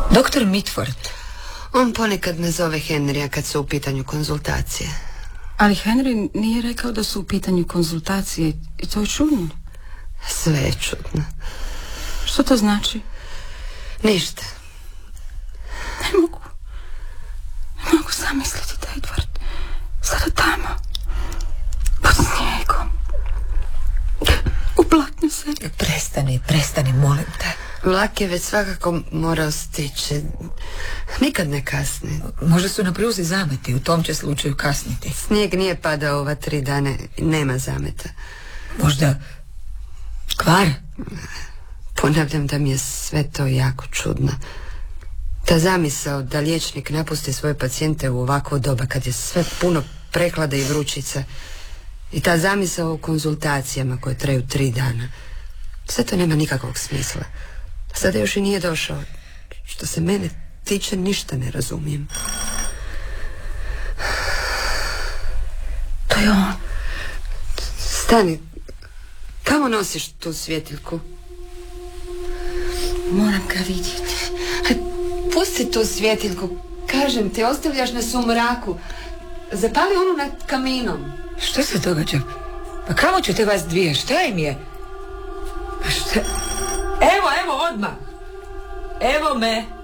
Doktor Mitford. On ponekad nazove Henrya kad su u pitanju konzultacije. Ali Henry nije rekao da su u pitanju konzultacije i to je čudno. Sve je čudno. Što to znači? Ništa. Ne mogu zamisliti da je Edward sada tamo pod snijegom u blatnoj sebi. Prestani, molim te. Vlak je već svakako morao stići. Nikad ne kasni. Možda su na pruzi zameti, u tom će slučaju kasniti. Snijeg nije padao ova 3 dana, nema zameta. Možda kvar? Ponavljam da mi je sve to jako čudno. Ta zamisao da liječnik napusti svoje pacijente u ovakvo doba kad je sve puno prehlada i vrućica. I ta zamisao o konzultacijama koje traju 3 dana. Sve to nema nikakvog smisla. Sada još i nije došao. Što se mene tiče, ništa ne razumijem. To je on. Stani. Kamo nosiš tu svjetiljku? Moram ga vidjeti. Pusti tu svjetiljku. Kažem ti, ostavljaš nas u mraku. Zapali onu nad kaminom. Što se događa? Pa kamo ćete vas dvije? Šta im je? Pa šta? Evo, odmah. Evo me.